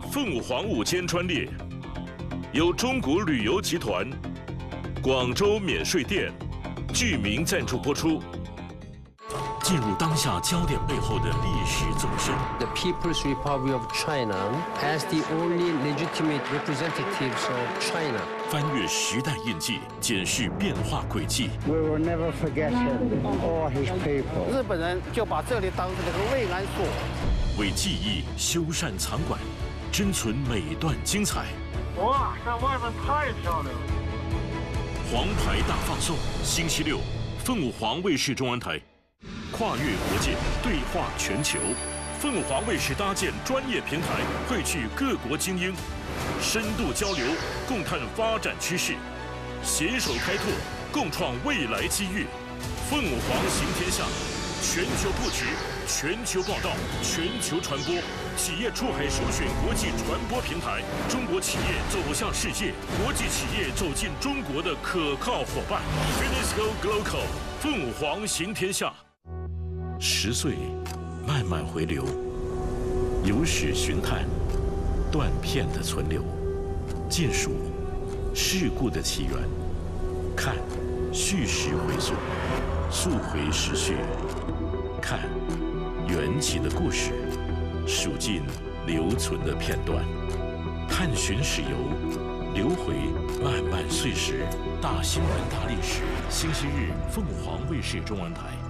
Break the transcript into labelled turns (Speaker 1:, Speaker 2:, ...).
Speaker 1: 凤凰午间专列，由中国旅游集团、广州免税店、居民赞助播出。进入当下焦点背后的历史纵深。
Speaker 2: The People's Republic of China as the only legitimate representatives of China.
Speaker 1: 翻越时代印记，检视变化轨迹。
Speaker 3: We will never forget him or his people.
Speaker 4: 日本人就把这里当成这个慰安所，
Speaker 1: 为记忆修缮藏馆，珍存每段精彩。
Speaker 5: 哇，在外面太漂亮了！
Speaker 1: 黄牌大放送，星期六，凤凰卫视中文台。跨越国界，对话全球，凤凰卫视搭建专业平台，汇聚各国精英，深度交流，共探发展趋势，携手开拓，共创未来机遇。凤凰行天下，全球布局，全球报道，全球传播，企业出海首选国际传播平台，中国企业走向世界，国际企业走进中国的可靠伙伴。Finisco Global， 凤凰行天下。10岁，慢慢回流，有史寻探，断片的存留，尽数事故的起源，看叙事回溯，溯回时序，看缘起的故事，数尽留存的片段，探寻史游，流回漫漫岁时。大新闻大历史，星期日，凤凰卫视中文台。